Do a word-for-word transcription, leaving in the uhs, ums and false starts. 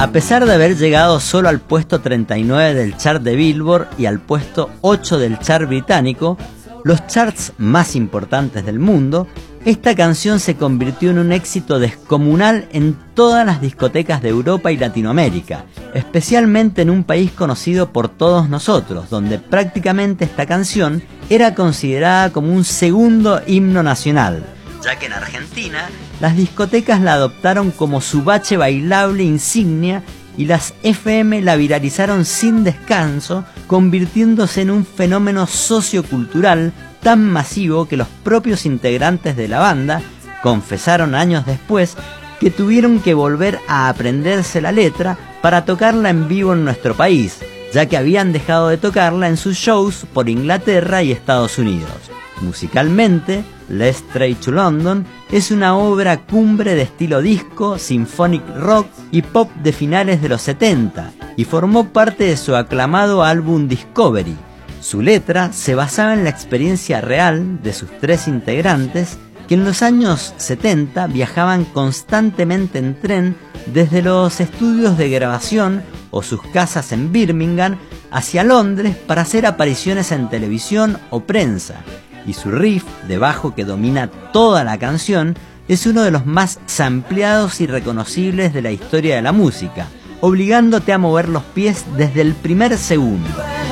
A pesar de haber llegado solo al puesto treinta y nueve del chart de Billboard y al puesto ocho del chart británico, los charts más importantes del mundo, esta canción se convirtió en un éxito descomunal en todas las discotecas de Europa y Latinoamérica, especialmente en un país conocido por todos nosotros, donde prácticamente esta canción era considerada como un segundo himno nacional, ya que en Argentina las discotecas la adoptaron como su bache bailable insignia y las F M la viralizaron sin descanso, convirtiéndose en un fenómeno sociocultural tan masivo que los propios integrantes de la banda confesaron años después que tuvieron que volver a aprenderse la letra para tocarla en vivo en nuestro país, ya que habían dejado de tocarla en sus shows por Inglaterra y Estados Unidos. Musicalmente, Let's Train to London es una obra cumbre de estilo disco, symphonic rock y pop de finales de los setenta y formó parte de su aclamado álbum Discovery. Su letra se basaba en la experiencia real de sus tres integrantes que en los años setenta viajaban constantemente en tren desde los estudios de grabación o sus casas en Birmingham hacia Londres para hacer apariciones en televisión o prensa. Y su riff de bajo que domina toda la canción es uno de los más sampleados y reconocibles de la historia de la música, obligándote a mover los pies desde el primer segundo.